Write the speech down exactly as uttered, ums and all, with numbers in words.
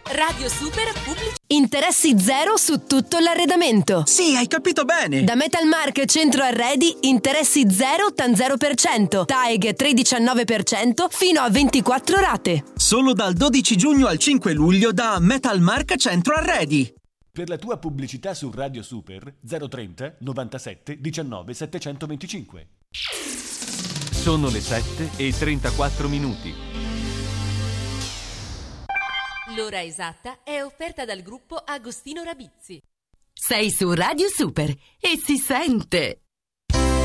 Radio Super Pubblici. Interessi zero su tutto l'arredamento. Sì, hai capito bene. Da Metalmark Centro Arredi, interessi zero tan zero per cento. T A E G tre virgola diciannove per cento fino a ventiquattro rate. Solo dal dodici giugno al cinque luglio da Metalmark Centro Arredi. Per la tua pubblicità su Radio Super zero trenta novantasette diciannove settecentoventicinque. Sono le sette e trentaquattro minuti. L'ora esatta è offerta dal gruppo Agostino Rabizzi. Sei su Radio Super e si sente.